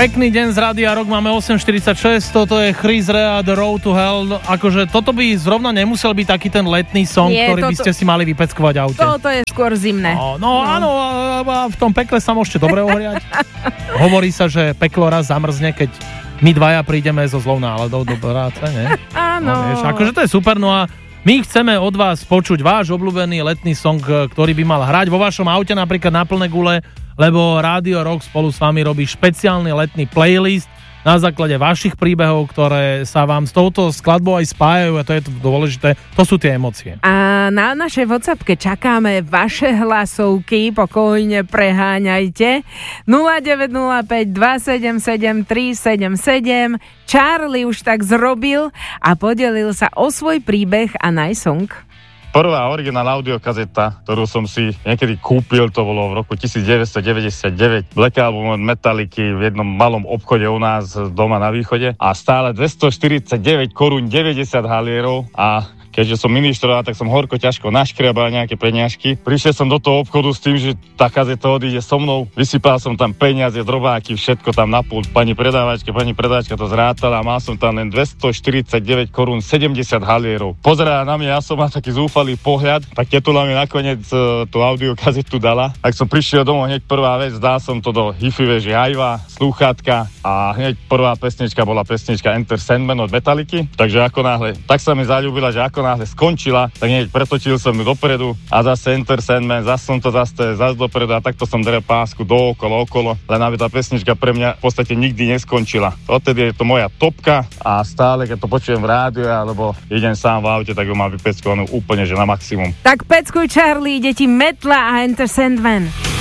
Pekný deň z Rádia Rock, máme 8.46, toto je Chris Rea, The Road to Hell. Akože toto by zrovna nemusel byť taký ten letný song, ktorý by ste si mali vypeckovať v aute. Toto je skôr zimné. No áno, a v tom pekle sa môžete dobre ohriať. Hovorí sa, že peklo raz zamrzne, keď my dvaja prídeme so zlou náladou do práce, nie? Áno. No, vieš, akože to je super, no a my chceme od vás počuť váš obľúbený letný song, ktorý by mal hrať vo vašom aute napríklad na plné gule, lebo Rádio Rock spolu s vami robí špeciálny letný playlist na základe vašich príbehov, ktoré sa vám s touto skladbou aj spájajú a to je to dôležité, to sú tie emócie. A na našej WhatsAppke čakáme vaše hlasovky, pokojne preháňajte. 0905 277 377. Charlie už tak zrobil a podelil sa o svoj príbeh a najsong. Prvá originál audiokazeta, ktorú som si niekedy kúpil, to bolo v roku 1999. Black Album od Metallicy v jednom malom obchode u nás doma na východe a stále 249 korún 90 halierov a keďže som ministroval, tak som horko ťažko naškriabal nejaké peniažky. Prišiel som do toho obchodu s tým, že tá kazeta odíde so mnou. Vysypal som tam peniaze, drobáky, všetko tam na pult. Pani predávačka to zrátala a mal som tam len 249 korún 70 halierov. Pozerala na mňa, ja som mal taký zúfalý pohľad, tak tetula mi nakoniec tú audiokazetu dala. Ak som prišiel domov, hneď prvá vec, dal som to do hi-fi veže ajva, slúchatka a hneď prvá pesnička bola pesnička Enter Sandman od Metallicy. Takže ako náhle, tak sa mi zaľúbila, že ako náhle skončila, tak hneď pretočil som ju dopredu a zase Enter Sandman, zase som to zase dopredu a takto som drel pásku okolo, len aby tá pesnička pre mňa v podstate nikdy neskončila. Odtedy je to moja topka a stále, keď to počujem v rádiu alebo idem sám v aute, tak ju mám vypeckovanú úplne, že na maximum. Tak peckuj Charlie, ide ti Metla a Enter Sandman.